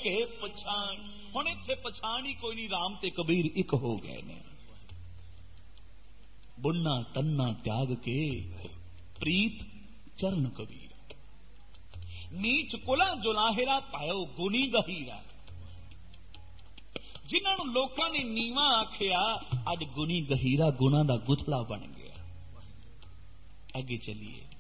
के पछाण। हुण इत्थे पछाण ही कोई नहीं, राम ते कबीर एक हो गए ने। बुन्ना तन्ना त्याग के प्रीत चरण कबीर। नीच कुला जुलाहिरा पायो गुनी गहीरा। जिन्होंने लोगों ने नीवा आखिया अज गुनी गहीरा गुना दा गुथला बन गया। आगे चलिए।